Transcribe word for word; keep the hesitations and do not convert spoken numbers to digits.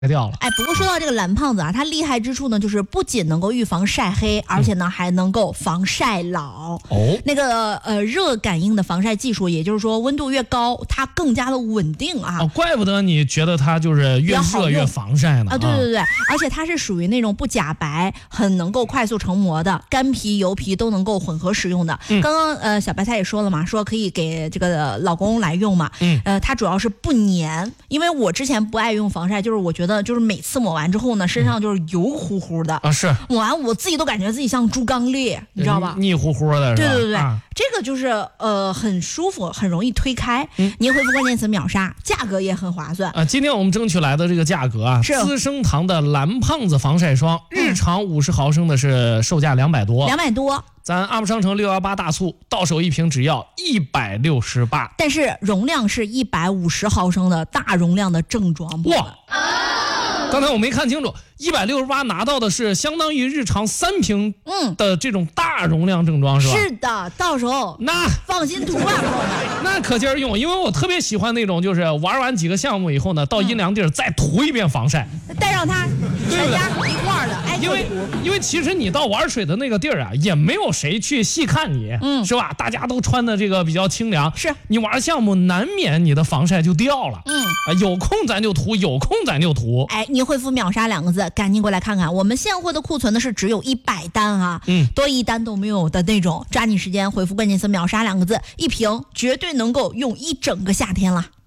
掉了。 哎，不过说到这个蓝胖子啊，它厉害之处呢，就是不仅能够预防晒黑，而且呢、嗯、还能够防晒老。 哦， 那个呃热感应的防晒技术，也就是说温度越高，它更加的稳定啊。 哦，怪不得你觉得它就是越热越防晒呢。 啊，对对对，而且它是属于那种不假白，很能够快速成膜的，干皮油皮都能够混合使用的。嗯、刚刚呃小白菜也说了嘛，说可以给这个老公来用嘛。嗯，呃，它主要是不粘，因为我之前不爱用防晒，就是我觉得就是每次抹完之后呢，身上就是油乎乎的、 嗯、啊，是抹完我自己都感觉自己像猪刚裂，你知道吧？ 腻乎乎的，是吧？ 对对对， 啊、 这个就是呃很舒服，很容易推开。嗯，您回复关键词秒杀，价格也很划算啊。今天我们争取来的这个价格啊， 是资生堂的蓝胖子防晒霜，日常五十毫升的是售价两百多， 两百多。 咱阿姆商城六一八大促到手一瓶只要一百六十八， 但是容量是一百五十毫升的大容量的正装。 哇！刚才我没看清楚，一百六十八拿到的是相当于日常三瓶的这种大容量正装、嗯、是吧？ 是的，到时候那放心涂吧，朋友们。 那可劲儿用，因为我特别喜欢那种就是玩完几个项目以后呢，到阴凉地儿再涂一遍防晒， 带上它全家一块儿的，哎， 因为因为其实你到玩水的那个地儿啊，也没有谁去细看你，嗯，是吧？大家都穿的这个比较清凉， 是你玩项目难免你的防晒就掉了， 嗯， 啊，有空咱就涂，有空咱就涂， 哎，你回复秒杀两个字，赶紧过来看看，我们现货的库存呢是只有一百单啊，嗯，多一单都没有的那种，抓紧时间回复关键词秒杀两个字，一瓶绝对能够用一整个夏天了。